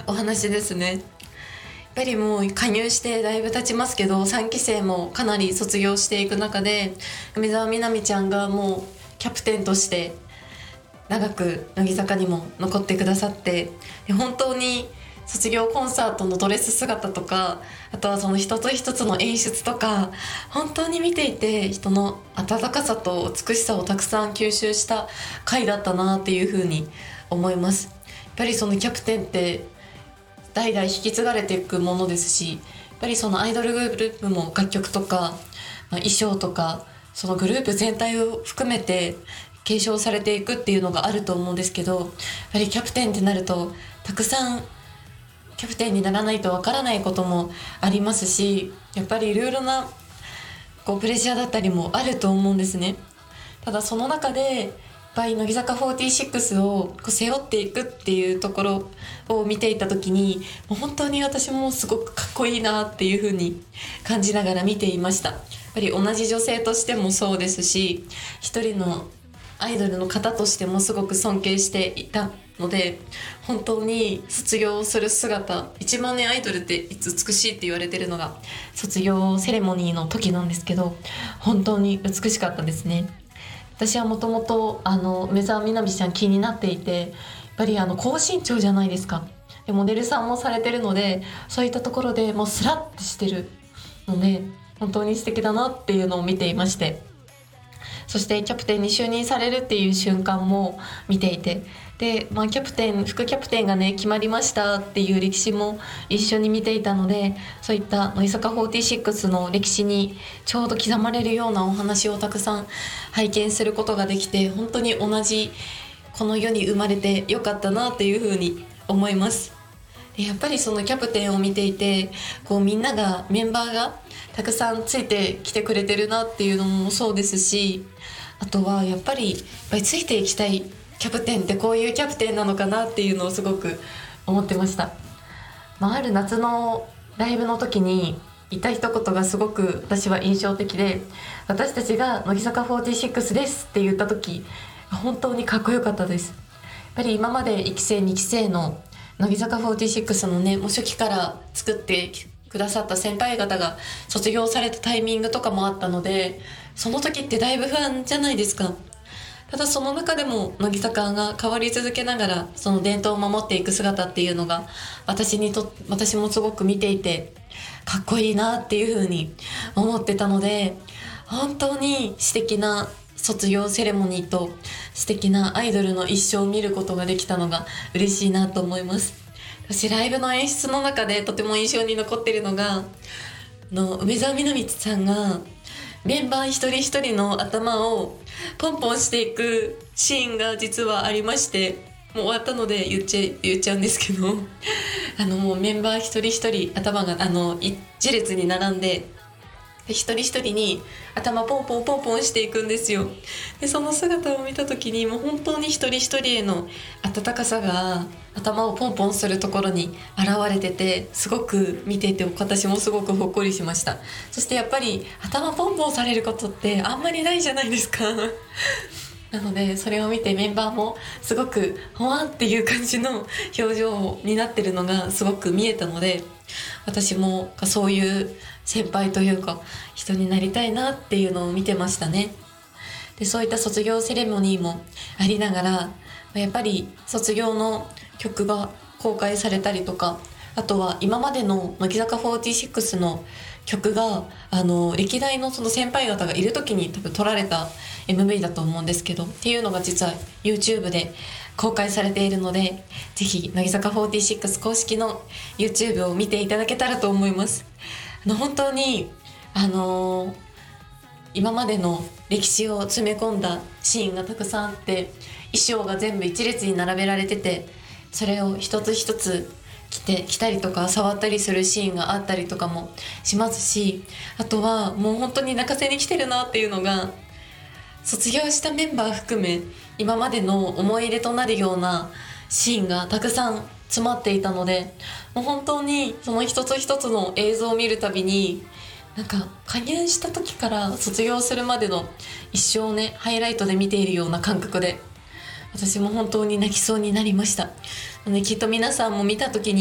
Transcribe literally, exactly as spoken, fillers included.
お話ですね。やっぱりもう加入してだいぶ経ちますけど、さんき生もかなり卒業していく中で、梅澤美波ちゃんがもうキャプテンとして長く乃木坂にも残ってくださって、で本当に卒業コンサートのドレス姿とか、あとはその一つ一つの演出とか、本当に見ていて人の温かさと美しさをたくさん吸収した回だったなっていうふうに思います。やっぱりそのキャプテンって代々引き継がれていくものですし、やっぱりそのアイドルグループも楽曲とか、まあ、衣装とかそのグループ全体を含めて継承されていくっていうのがあると思うんですけど、やっぱりキャプテンってなるとたくさんキャプテンにならないとわからないこともありますし、やっぱりいろいろなこうプレッシャーだったりもあると思うんですね。ただその中でやっぱり乃木坂フォーティーシックスをこう背負っていくっていうところを見ていた時に、もう本当に私もすごくかっこいいなっていう風に感じながら見ていました。やっぱり同じ女性としてもそうですし、一人のアイドルの方としてもすごく尊敬していたので、本当に卒業する姿、いちまん年アイドルって美しいって言われてるのが卒業セレモニーの時なんですけど、本当に美しかったですね。私はもともとあの梅澤美波ちゃん気になっていて、やっぱりあの高身長じゃないですか。でモデルさんもされてるので、そういったところでもうスラッとしてるので本当に素敵だなっていうのを見ていまして、そしてキャプテンに就任されるっていう瞬間も見ていて、で、まあ、キャプテン副キャプテンがね決まりましたっていう歴史も一緒に見ていたので、そういった乃木坂フォーティーシックスの歴史にちょうど刻まれるようなお話をたくさん拝見することができて、本当に同じこの世に生まれてよかったなっていうふうに思います。でやっぱりそのキャプテンを見ていて、こうみんながメンバーがたくさんついてきてくれてるなっていうのもそうですし、あとはやっぱりやっぱりついていきたいキャプテンってこういうキャプテンなのかなっていうのをすごく思ってました。まあ、ある夏のライブの時に言った一言がすごく私は印象的で、私たちが乃木坂フォーティーシックスですって言った時本当にかっこよかったです。やっぱり今までいっき生にき生の乃木坂フォーティーシックスのね、もう初期から作ってくださった先輩方が卒業されたタイミングとかもあったので、その時ってだいぶ不安じゃないですか。ただその中でも乃木坂が変わり続けながらその伝統を守っていく姿っていうのが私にと私もすごく見ていてかっこいいなっていう風に思ってたので、本当に素敵な卒業セレモニーと素敵なアイドルの一生を見ることができたのが嬉しいなと思います。私ライブの演出の中でとても印象に残っているのが、の梅澤美波さんがメンバー一人一人の頭をポンポンしていくシーンが実はありまして、もう終わったので言っちゃ言っちゃうんですけどあのもうメンバー一人一人頭があの一列に並んで、で一人一人に頭ポンポンポンポンしていくんですよ。でその姿を見た時にもう本当に一人一人への温かさが頭をポンポンするところに現れてて、すごく見ていて私もすごくほっこりしました。そしてやっぱり頭ポンポンされることってあんまりないじゃないですかなのでそれを見てメンバーもすごくほわんっていう感じの表情になってるのがすごく見えたので、私もそういう先輩というか人になりたいなっていうのを見てましたね。でそういった卒業セレモニーもありながら、やっぱり卒業の曲が公開されたりとか、あとは今までの乃木坂フォーティーシックスの曲があの歴代のその先輩方がいる時に多分撮られた エムブイ だと思うんですけど、っていうのが実は YouTube で公開されているので、ぜひ乃木坂フォーティーシックス公式の YouTube を見ていただけたらと思います。あの本当にあのー、今までの歴史を詰め込んだシーンがたくさんあって、衣装が全部一列に並べられてて、それを一つ一つ着て着たりとか触ったりするシーンがあったりとかもしますし、あとはもう本当に泣かせに来てるなっていうのが、卒業したメンバー含め今までの思い入れとなるようなシーンがたくさん詰まっていたので、もう本当にその一つ一つの映像を見るたびになんか加入した時から卒業するまでの一生をねハイライトで見ているような感覚で、私も本当に泣きそうになりました。きっと皆さんも見た時に